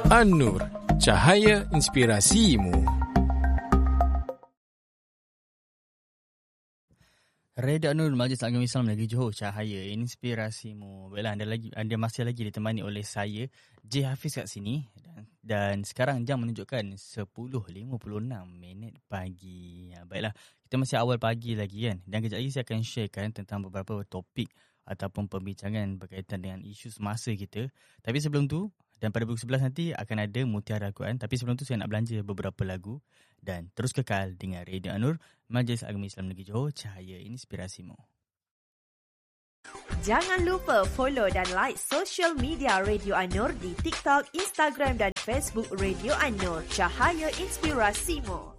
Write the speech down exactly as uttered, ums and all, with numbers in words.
An-Nur, cahaya inspirasimu. Radio An-Nur, Majlis Agama Islam Negeri Johor, cahaya inspirasimu. Baiklah, anda lagi anda masih lagi ditemani oleh saya, J Hafiz kat sini, dan, dan sekarang jam menunjukkan sepuluh lima puluh enam minit pagi. Ya, baiklah, kita masih awal pagi lagi kan, dan kejap lagi saya akan sharekan tentang beberapa topik ataupun pembincangan berkaitan dengan isu semasa kita. Tapi sebelum tu, dan pada pukul sebelas nanti akan ada Mutiara Al-Quran. Tapi sebelum tu saya nak belanja beberapa lagu. Dan terus kekal dengan Radio An-Nur, Majlis Agama Islam Negeri Johor, cahaya inspirasimu. Jangan lupa follow dan like social media Radio An-Nur di TikTok, Instagram dan Facebook Radio An-Nur, cahaya inspirasimu.